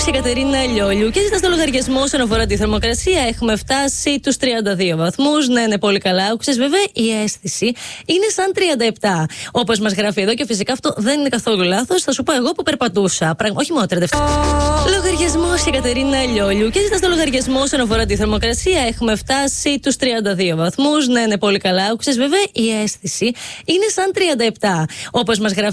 η Κατερίνα Λιόλιου και ζητάς το λογαριασμό όσον αφορά τη θερμοκρασία. Έχουμε φτάσει τους 32 βαθμούς. Ναι, είναι πολύ καλά. Άκουσες, βέβαια, η αίσθηση είναι σαν 37. Όπως μας γράφει εδώ, και φυσικά αυτό δεν είναι καθόλου λάθος. Θα σου πω εγώ που περπατούσα. Όχι μόνο 37. Λογαριασμό η Κατερίνα Λιόλιου και ζητάς το λογαριασμό όσον αφορά τη θερμοκρασία. Έχουμε φτάσει τους 32 βαθμούς. Ναι, είναι πολύ καλά. Άκουσες, βέβαια, η αίσθηση είναι σαν 37. Όπως μας γράφει